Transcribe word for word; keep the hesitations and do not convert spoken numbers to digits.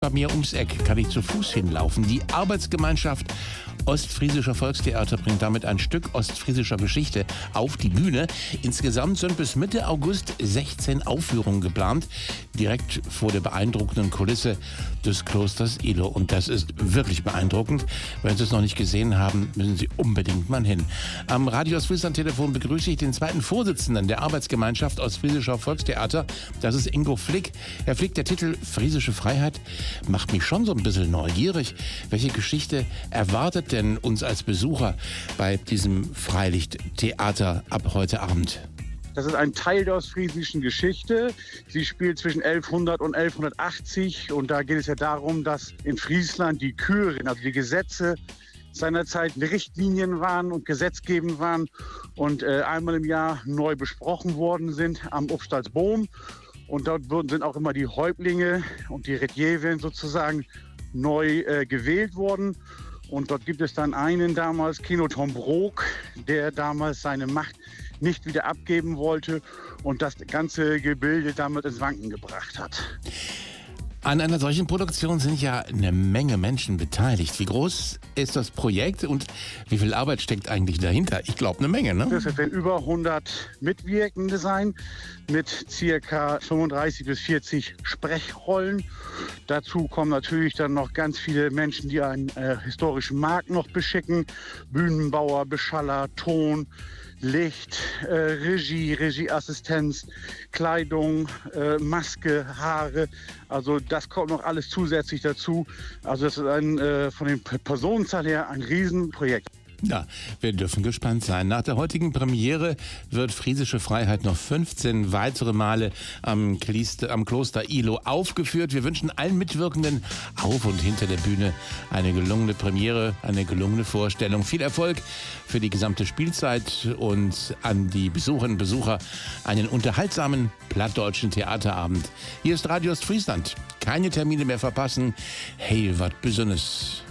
Bei mir ums Eck kann ich zu Fuß hinlaufen. Die Arbeitsgemeinschaft Ostfriesischer Volkstheater bringt damit ein Stück ostfriesischer Geschichte auf die Bühne. Insgesamt sind bis Mitte August sechzehn Aufführungen geplant, direkt vor der beeindruckenden Kulisse des Klosters Ihlow. Und das ist wirklich beeindruckend. Wenn Sie es noch nicht gesehen haben, müssen Sie unbedingt mal hin. Am Radio Ostfriesland-Telefon begrüße ich den zweiten Vorsitzenden der Arbeitsgemeinschaft Ostfriesischer Volkstheater. Das ist Ingo Flick. Herr Flick, der Titel Friesische Freiheit macht mich schon so ein bisschen neugierig. Welche Geschichte erwartet denn uns als Besucher bei diesem Freilichttheater ab heute Abend? Das ist ein Teil der ostfriesischen Geschichte. Sie spielt zwischen elfhundert und elfhundertachtzig. Und da geht es ja darum, dass in Friesland die Kyren, also die Gesetze seinerzeit Richtlinien waren und gesetzgebend waren und äh, einmal im Jahr neu besprochen worden sind am Upstalsboom. Und dort sind auch immer die Häuptlinge und die Redjewen sozusagen neu äh, gewählt worden. Und dort gibt es dann einen damals, Kino Tom Brok, der damals seine Macht nicht wieder abgeben wollte und das ganze Gebilde damit ins Wanken gebracht hat. An einer solchen Produktion sind ja eine Menge Menschen beteiligt. Wie groß ist das Projekt und wie viel Arbeit steckt eigentlich dahinter? Ich glaube, eine Menge, ne? Das werden über hundert Mitwirkende sein mit ca. fünfunddreißig bis vierzig Sprechrollen. Dazu kommen natürlich dann noch ganz viele Menschen, die einen äh, historischen Markt noch beschicken. Bühnenbauer, Beschaller, Ton, Licht, äh, Regie, Regieassistenz, Kleidung, äh, Maske, Haare. Also das kommt noch alles zusätzlich dazu. Also das ist ein, äh, von der Personenzahl her ein Riesenprojekt. Ja, wir dürfen gespannt sein. Nach der heutigen Premiere wird Friesische Freiheit noch fünfzehn weitere Male am, Kliester, am Kloster Ihlow aufgeführt. Wir wünschen allen Mitwirkenden auf und hinter der Bühne eine gelungene Premiere, eine gelungene Vorstellung. Viel Erfolg für die gesamte Spielzeit und an die Besucherinnen und Besucher einen unterhaltsamen plattdeutschen Theaterabend. Hier ist Radio Ostfriesland. Keine Termine mehr verpassen. Hey, wat Besonnes.